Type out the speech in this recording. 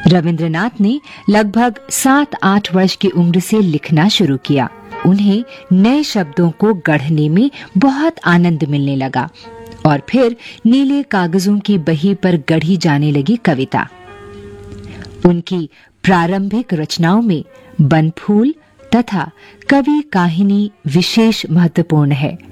रविंद्रनाथ ने लगभग 7-8 वर्ष की उम्र से लिखना शुरू किया। उन्हें नए शब्दों को गढ़ने में बहुत आनंद मिलने लगा और फिर नीले कागजों की बही पर गढ़ी जाने लगी कविता। उनकी प्रारंभिक रचनाओं में बनफूल तथा कवि काहिनी विशेष महत्वपूर्ण है।